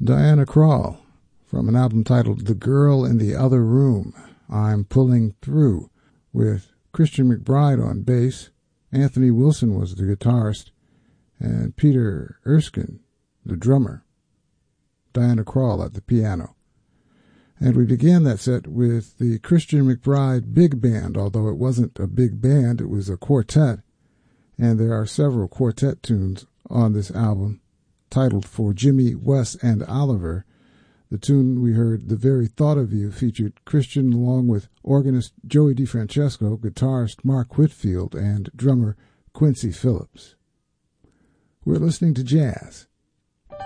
Diana Krall from an album titled The Girl in the Other Room, I'm Pulling Through, with Christian McBride on bass, Anthony Wilson was the guitarist, and Peter Erskine, the drummer, Diana Krall at the piano. And we began that set with the Christian McBride Big Band, although it wasn't a big band, it was a quartet, and there are several quartet tunes on this album, titled For Jimmy, Wes, and Oliver. The tune we heard, The Very Thought of You, featured Christian along with organist Joey DeFrancesco, guitarist Mark Whitfield, and drummer Quincy Phillips. We're listening to jazz